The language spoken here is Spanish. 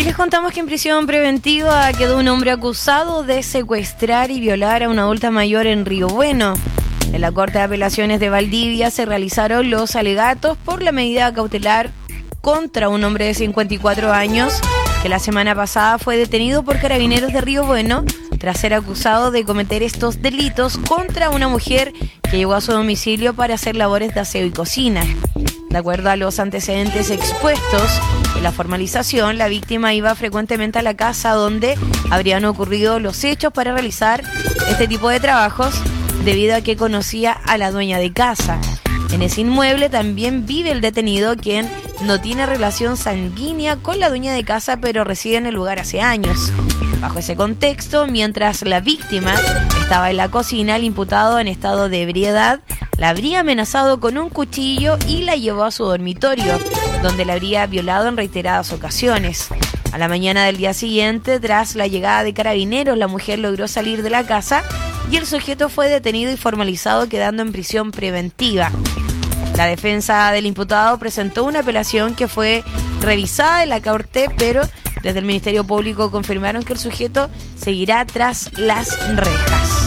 Y les contamos que en prisión preventiva quedó un hombre acusado de secuestrar y violar a una adulta mayor en Río Bueno. En la Corte de Apelaciones de Valdivia se realizaron los alegatos por la medida cautelar contra un hombre de 54 años que la semana pasada fue detenido por carabineros de Río Bueno tras ser acusado de cometer estos delitos contra una mujer que llegó a su domicilio para hacer labores de aseo y cocina. De acuerdo a los antecedentes expuestos en la formalización, la víctima iba frecuentemente a la casa donde habrían ocurrido los hechos para realizar este tipo de trabajos debido a que conocía a la dueña de casa. En ese inmueble también vive el detenido, quien no tiene relación sanguínea con la dueña de casa, pero reside en el lugar hace años. Bajo ese contexto, mientras la víctima estaba en la cocina, el imputado en estado de ebriedad la habría amenazado con un cuchillo y la llevó a su dormitorio, donde la habría violado en reiteradas ocasiones. A la mañana del día siguiente, tras la llegada de carabineros, la mujer logró salir de la casa y el sujeto fue detenido y formalizado, quedando en prisión preventiva. La defensa del imputado presentó una apelación que fue revisada en la Corte, pero desde el Ministerio Público confirmaron que el sujeto seguirá tras las rejas.